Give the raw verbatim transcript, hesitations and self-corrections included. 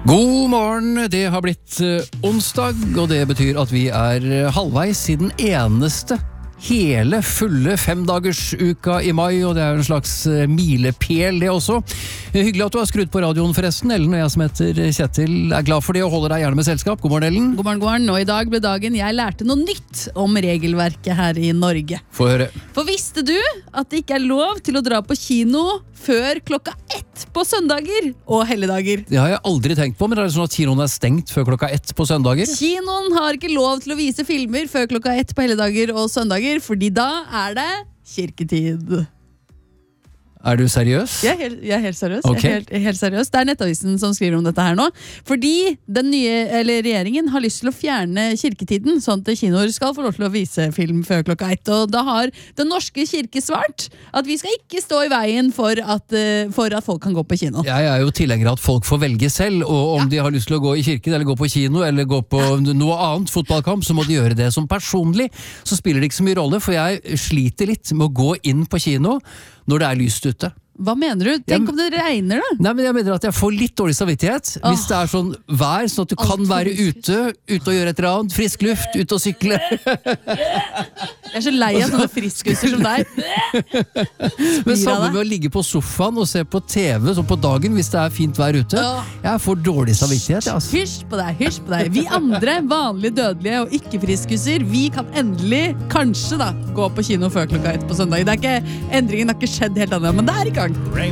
God morgen, det har blitt eh, onsdag, og det betyr at vi er eh, halvveis i den eneste hele fulle femdagersuka i mai, og det er en slags eh, milepæl det også. Eh, Hyggelig at du har skrudd på radioen forresten. Ellen og jeg som heter Kjetil er glad for det og holder deg gjerne med selskap. God morgen, Ellen. God morgen, god morgen. Og i dag ble dagen jeg lærte noe nytt om regelverket her i Norge. Få høre. For visste du at det ikke er lov til å dra på kino før klokka ett på søndager og helligdager? Det har jeg aldri tenkt på, men det er sånn at kinoen er stengt før klokka ett på søndager. Kinoen har ikke lov til å vise filmer før klokka ett på helligdager og søndager, fordi da er det kirketid. Er du seriøs? Jeg er helt, jeg er helt seriøs. Ok. Jeg er helt, helt seriøs. Det er Nettavisen som skriver om dette her nå. Fordi den nye, eller regjeringen har lyst til å fjerne kirketiden, sånn at kinoer skal få lov til å vise film før klokka ett. Og da har Den norske kirke svart at vi skal ikke stå i veien for at, eh, for at folk kan gå på kino. Jeg er jo tilhenger av at folk får velge selv, og om Ja. de har lyst til å gå i kirken, eller gå på kino, eller gå på noe annet, fotballkamp, så må de gjøre det som personlig. Så spiller det ikke så mye rolle, for jeg sliter litt med å gå inn på kino når det er lyst ute. Hva mener du? Tenk Ja, om det regner da? Nei, men jeg mener at jeg får litt dårlig samvittighet hvis det er sånn vær, sånn at du kan Alt for være frisk ute, ute og gjøre et eller annet, frisk luft, ute og sykle. Jeg er så lei av sånne friskuser som deg. Men Spyr av sammen deg. med å ligge på sofaen og se på T V sånn på dagen hvis det er fint vær ute. Ja. Jeg får dårlig samvittighet, jeg, altså. Hysj på deg, hysj på deg. Vi andre, vanlige dødelige og ikke-friskuser, vi kan endelig, kanskje da, gå på kino før klokka ett på søndag. Det er ikke, endringen har ikke skjedd helt annet, men det er i gang.